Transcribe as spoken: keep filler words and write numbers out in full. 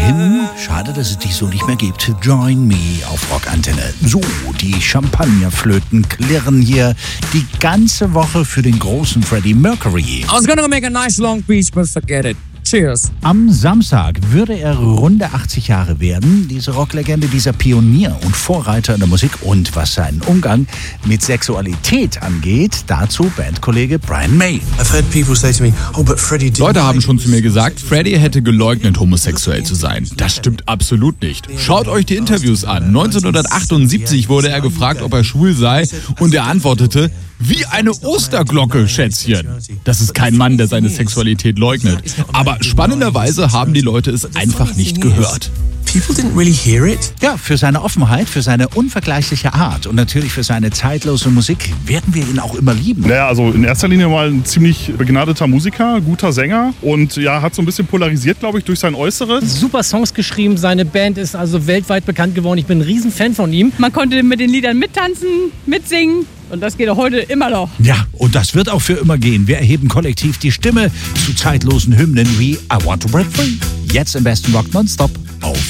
Immerhin, schade, dass es dich so nicht mehr gibt. Join Me auf Rockantenne. So, die Champagnerflöten klirren hier die ganze Woche für den großen Freddie Mercury. I was gonna make a nice long speech, but forget it. Cheers. Am Samstag würde er runde achtzig Jahre werden. Diese Rocklegende, dieser Pionier und Vorreiter in der Musik. Und was seinen Umgang mit Sexualität angeht, dazu Bandkollege Brian May. Leute haben schon zu mir gesagt, Freddie hätte geleugnet, homosexuell zu sein. Das stimmt absolut nicht. Schaut euch die Interviews an. neunzehnhundertachtundsiebzig wurde er gefragt, ob er schwul sei, und er antwortete: Wie eine Osterglocke, Schätzchen. Das ist kein Mann, der seine Sexualität leugnet. Aber spannenderweise haben die Leute es einfach nicht gehört. People didn't really hear it. Ja, für seine Offenheit, für seine unvergleichliche Art und natürlich für seine zeitlose Musik werden wir ihn auch immer lieben. Naja, also in erster Linie mal ein ziemlich begnadeter Musiker, guter Sänger und ja, hat so ein bisschen polarisiert, glaube ich, durch sein Äußeres. Super Songs geschrieben, seine Band ist also weltweit bekannt geworden. Ich bin ein Riesenfan von ihm. Man konnte mit den Liedern mittanzen, mitsingen. Und das geht auch heute immer noch. Ja, und das wird auch für immer gehen. Wir erheben kollektiv die Stimme zu zeitlosen Hymnen wie I Want to Break Free. Jetzt im besten Rock nonstop auf